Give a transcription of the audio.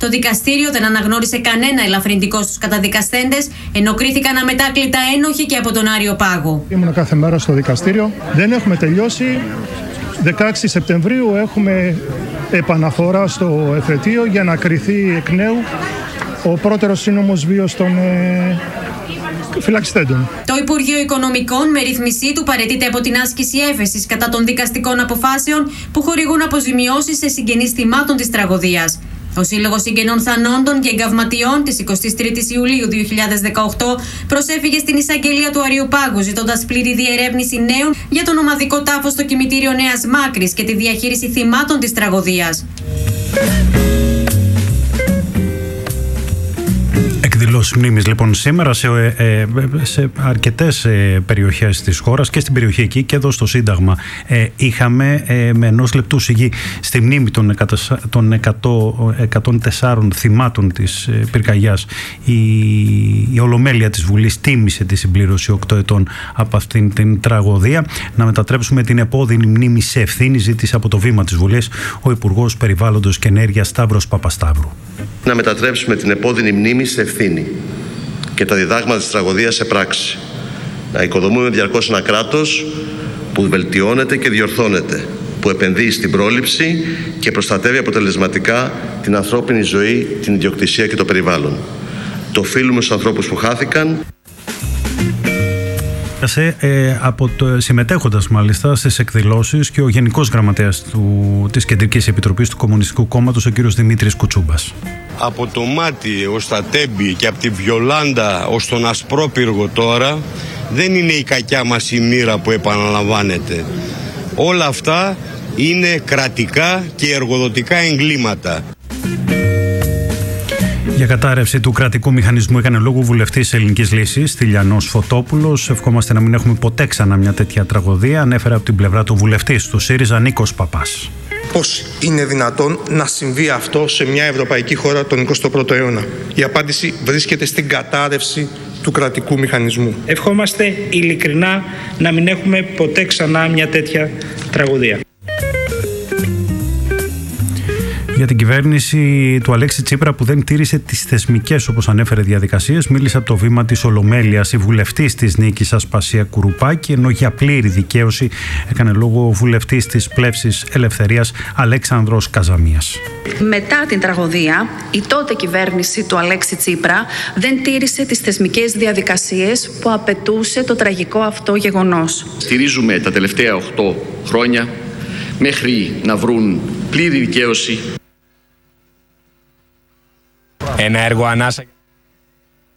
Το δικαστήριο δεν αναγνώρισε κανένα ελαφρυντικό στους καταδικαστέντες, ενώ κρίθηκαν αμετάκλητα ένοχοι και από τον Άριο Πάγο. Ήμουν κάθε μέρα στο δικαστήριο. Δεν έχουμε τελειώσει. 16 Σεπτεμβρίου έχουμε επαναφορά στο εφετείο για να κριθεί εκ νέου ο πρώτερος σύνομος βίος των φυλακιστέντων. Το Υπουργείο Οικονομικών με ρύθμισή του παραιτείται από την άσκηση έφεσης κατά των δικαστικών αποφάσεων που χορηγούν αποζημιώσεις σε συγγενείς θυμάτων της τραγωδίας. Ο Σύλλογος Συγγενών Θανόντων και Εγκαυματιών της 23ης Ιουλίου 2018 προσέφυγε στην εισαγγελία του Αριού Πάγου ζητώντας πλήρη διερεύνηση νέων για τον ομαδικό τάφο στο κημητήριο Νέας Μάκρης και τη διαχείριση θυμάτων της τραγωδίας. Εκδηλώσεις μνήμης λοιπόν σήμερα σε αρκετές περιοχές της χώρας και στην περιοχή εκεί και εδώ στο Σύνταγμα είχαμε με ενός λεπτού σιγή στη μνήμη των 104 θυμάτων της πυρκαγιάς. Η Ολομέλεια της Βουλής τίμησε τη συμπλήρωση 8 ετών από αυτήν την τραγωδία. Να μετατρέψουμε την επώδυνη μνήμη σε ευθύνη, ζήτησε από το βήμα της Βουλής ο Υπουργός Περιβάλλοντος και Ενέργειας Σταύρος Παπασταύρου. Να μετατρέψουμε την επώδυνη μνήμη σε ευθύνη και τα διδάγματα της τραγωδίας σε πράξη. Να οικοδομούμε διαρκώς ένα κράτος που βελτιώνεται και διορθώνεται, που επενδύει στην πρόληψη και προστατεύει αποτελεσματικά την ανθρώπινη ζωή, την ιδιοκτησία και το περιβάλλον. Το οφείλουμε στους ανθρώπους που χάθηκαν. Συμμετέχοντας μάλιστα στις εκδηλώσεις και ο Γενικός Γραμματέας της Κεντρικής Επιτροπής του Κομμουνιστικού Κόμματος, ο κύριος Δημήτρης Κουτσούμπας. Από το Μάτι ως τα Τέμπη και από τη Βιολάντα ως τον Ασπρόπυργο τώρα, δεν είναι η κακιά μας η μοίρα που επαναλαμβάνεται. Όλα αυτά είναι κρατικά και εργοδοτικά εγκλήματα. Για κατάρρευση του κρατικού μηχανισμού έκανε λόγο βουλευτής Ελληνικής Λύσης, Τηλιανός Φωτόπουλος. Ευχόμαστε να μην έχουμε ποτέ ξανά μια τέτοια τραγωδία. Ανέφερε από την πλευρά του βουλευτής του ΣΥΡΙΖΑ, Νίκος Παπάς. Πώς είναι δυνατόν να συμβεί αυτό σε μια ευρωπαϊκή χώρα τον 21ο αιώνα? Η απάντηση βρίσκεται στην κατάρρευση του κρατικού μηχανισμού. Ευχόμαστε ειλικρινά να μην έχουμε ποτέ ξανά μια τέτοια τραγωδία. Για την κυβέρνηση του Αλέξη Τσίπρα που δεν τήρησε τις θεσμικές, όπως ανέφερε, διαδικασίες, μίλησε από το βήμα της Ολομέλειας η βουλευτής της Νίκης Ασπασία Κουρουπάκη, ενώ για πλήρη δικαίωση έκανε λόγο ο βουλευτής της Πλεύσης Ελευθερίας Αλέξανδρος Καζαμίας. Μετά την τραγωδία, η τότε κυβέρνηση του Αλέξη Τσίπρα δεν τήρησε τις θεσμικές διαδικασίες που απαιτούσε το τραγικό αυτό γεγονός. Στηρίζουμε τα τελευταία 8 χρόνια μέχρι να βρουν πλήρη δικαίωση. Ένα έργο ανάσα.